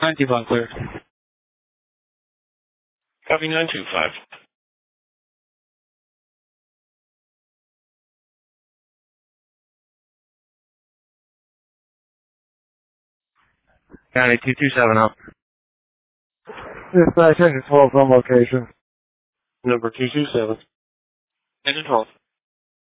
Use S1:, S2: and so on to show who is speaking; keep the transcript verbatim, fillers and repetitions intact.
S1: nine two five clear.
S2: Copy nine two five.
S3: County two two seven up.
S4: Dispatch, engine twelve on location.
S2: Number two two seven. Engine twelve.